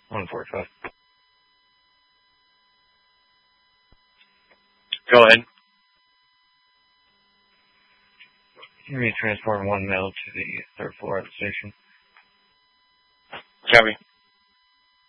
145. Go ahead. You need to transport one mail to the third floor of the station. Copy.